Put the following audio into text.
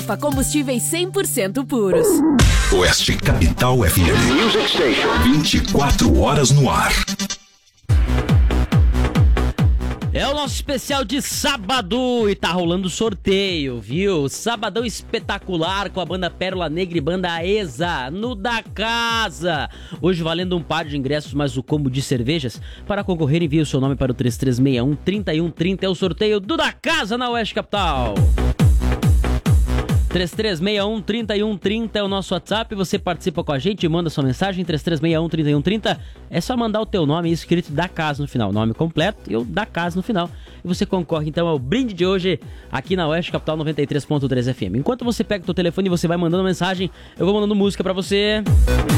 Copa Combustíveis 100% puros. Oeste Capital FM. Music Station. 24 horas no ar. É o nosso especial de sábado e tá rolando sorteio, viu? Sabadão espetacular com a banda Pérola Negra e banda ESA no da casa. Hoje valendo um par de ingressos mais o combo de cervejas. Para concorrer, envie o seu nome para o 3361-3130. É o sorteio do da casa na Oeste Capital. 3361-3130 é o nosso WhatsApp. Você participa com a gente, manda sua mensagem 3361-3130. É só mandar o teu nome escrito da casa no final, nome completo e o da casa no final. E você concorre então ao brinde de hoje aqui na Oeste Capital 93.3 FM. Enquanto você pega o teu telefone e você vai mandando mensagem, eu vou mandando música pra você.